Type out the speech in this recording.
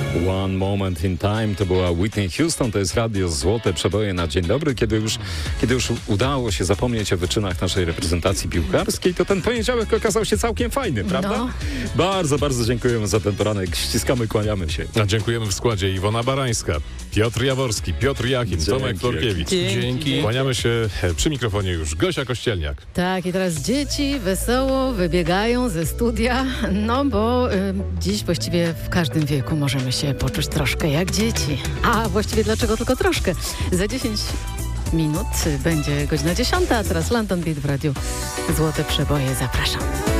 One Moment in Time to była Whitney Houston, to jest radio Złote Przeboje na dzień dobry. Kiedy już udało się zapomnieć o wyczynach naszej reprezentacji piłkarskiej, to ten poniedziałek okazał się całkiem fajny, prawda? No. Bardzo, bardzo dziękujemy za ten poranek. Ściskamy, kłaniamy się. A dziękujemy w składzie Iwona Barańska, Piotr Jaworski, Piotr Jachim, Tomek Florkiewicz. Dzięki. Kłaniamy się przy mikrofonie już Gosia Kościelniak. Tak, i teraz dzieci wesoło wybiegają ze studia, no bo dziś właściwie w każdym wieku możemy się poczuć troszkę jak dzieci. A właściwie dlaczego tylko troszkę? Za 10 minut będzie godzina 10, a teraz London Beat w radiu Złote Przeboje. Zapraszam.